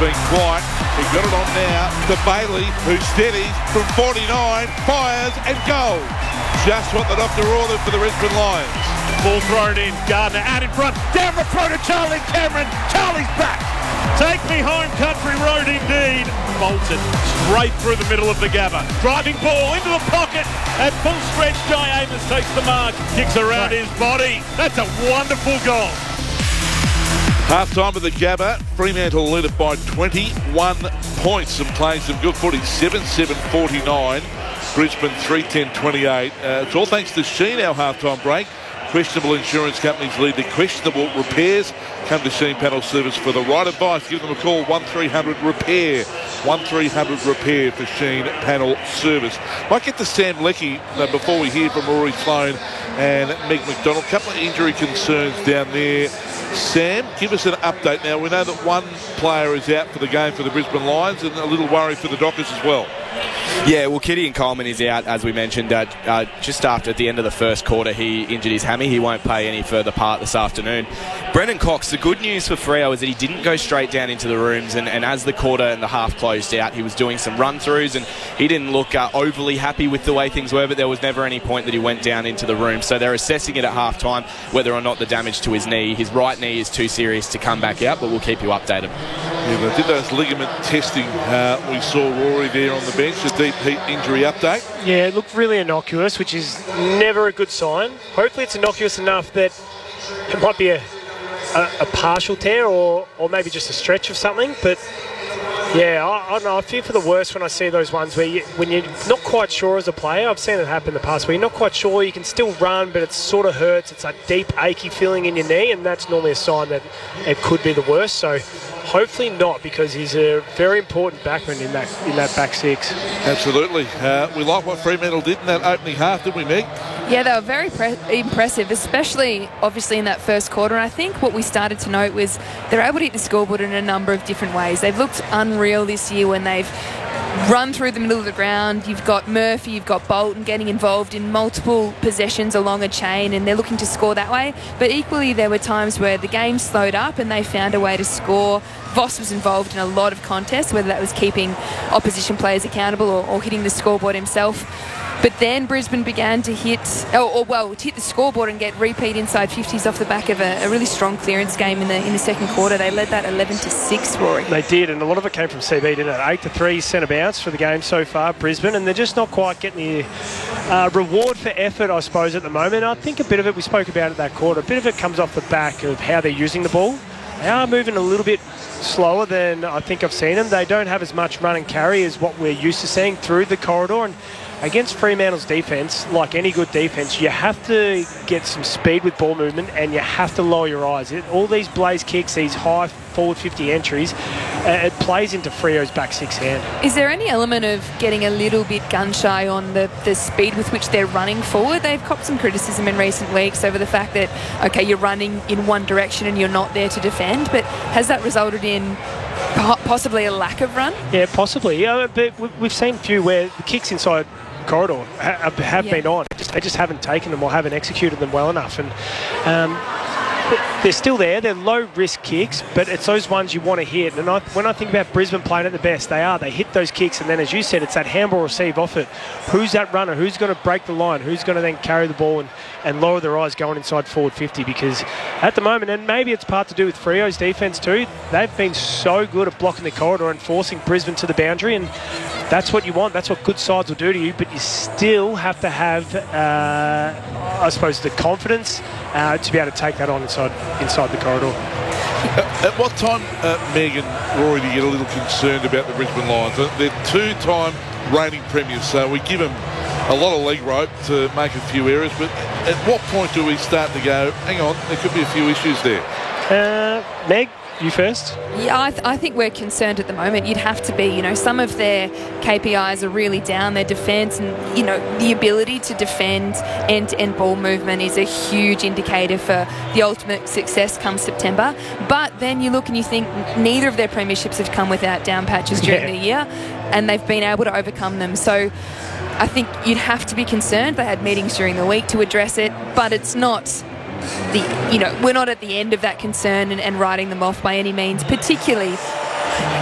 been quiet. He got it on now to Bailey, who steadies from 49, fires and goal. Just what the doctor ordered for the Brisbane Lions. Ball thrown in, Gardner out in front, down the throat of Charlie Cameron. Charlie's back. Take me home, country road indeed. Bolton straight through the middle of the Gabba. Driving ball into the pocket at full stretch. Jai Amos takes the mark, kicks around his body. That's a wonderful goal. Half time of the Gabba, Fremantle lead it by 21 points and playing some good footy, 7-7-49. Brisbane 3-10-28. It's all thanks to Sheen, our half-time break. Questionable insurance companies lead to questionable repairs. Come to Sheen Panel Service for the right advice. Give them a call, 1300-REPAIR. 1300-REPAIR for Sheen Panel Service. Might get to Sam Leckie before we hear from Rory Sloane and Meg McDonald. A couple of injury concerns down there. Sam, give us an update now. We know that one player is out for the game for the Brisbane Lions and a little worry for the Dockers as well. Yeah, well, Gideon Coleman is out, as we mentioned, just after at the end of the first quarter. He injured his hammy. He won't play any further part this afternoon. Brendan Cox, the good news for Freo is that he didn't go straight down into the rooms, and as the quarter and the half closed out, he was doing some run-throughs, and he didn't look overly happy with the way things were, but there was never any point that he went down into the room. So they're assessing it at half-time, whether or not the damage to his knee. His right knee is too serious to come back out, but we'll keep you updated. Yeah, they did those ligament testing. We saw Rory there on the bench, a deep heat injury update. Yeah, it looked really innocuous, which is never a good sign. Hopefully it's innocuous enough that it might be a partial tear or maybe just a stretch of something. But yeah, I don't know. I fear for the worst when I see those ones where when you're not quite sure as a player. I've seen it happen in the past where you're not quite sure. You can still run, but it sort of hurts. It's a deep, achy feeling in your knee, and that's normally a sign that it could be the worst. So hopefully not, because he's a very important backman in that back six. Absolutely. We like what Fremantle did in that opening half, didn't we, Meg? Yeah, they were very impressive, especially obviously in that first quarter. And I think what we started to note was they're able to hit the scoreboard in a number of different ways. They've looked unreal this year when they've run through the middle of the ground. You've got Murphy, you've got Bolton getting involved in multiple possessions along a chain, and they're looking to score that way. But equally, there were times where the game slowed up and they found a way to score. Voss was involved in a lot of contests, whether that was keeping opposition players accountable or hitting the scoreboard himself. But then Brisbane began to hit the scoreboard and get repeat inside 50s off the back of a really strong clearance game in the second quarter. They led that 11-6, Rory. They did, and a lot of it came from CB, didn't it? 8-3 centre bounce for the game so far, Brisbane, and they're just not quite getting the reward for effort, I suppose, at the moment. I think a bit of it, we spoke about it that quarter, a bit of it comes off the back of how they're using the ball. They are moving a little bit slower than I think I've seen them. They don't have as much run and carry as what we're used to seeing through the corridor, and against Fremantle's defence, like any good defence, you have to get some speed with ball movement and you have to lower your eyes. All these blaze kicks, these high forward 50 entries, it plays into Freo's back six hand. Is there any element of getting a little bit gun-shy on the speed with which they're running forward? They've copped some criticism in recent weeks over the fact that, okay, you're running in one direction and you're not there to defend, but has that resulted in possibly a lack of run? Yeah, possibly. Yeah, but we've seen a few where the kicks inside corridor have been on. They just haven't taken them or haven't executed them well enough. And they're still there. They're low-risk kicks, but it's those ones you want to hit. And when I think about Brisbane playing at the best, they hit those kicks, and then, as you said, it's that handball receive off it. Who's that runner? Who's going to break the line? Who's going to then carry the ball and lower their eyes going inside forward 50? Because at the moment, and maybe it's part to do with Freo's defence too, they've been so good at blocking the corridor and forcing Brisbane to the boundary, and that's what you want. That's what good sides will do to you, but you still have to have, I suppose, the confidence to be able to take that on inside the corridor. At what time, Meg and Rory, do you get a little concerned about the Brisbane Lions? They're two-time reigning premiers, so we give them a lot of leg rope to make a few errors, but at what point do we start to go, hang on, there could be a few issues there? Meg, you first? Yeah, I think we're concerned at the moment. You'd have to be. Some of their KPIs are really down. Their defence and, the ability to defend end-to-end ball movement is a huge indicator for the ultimate success come September. But then you look and you think neither of their premierships have come without down patches during the year, and they've been able to overcome them. So I think you'd have to be concerned. They had meetings during the week to address it, but it's not we're not at the end of that concern and writing them off by any means, particularly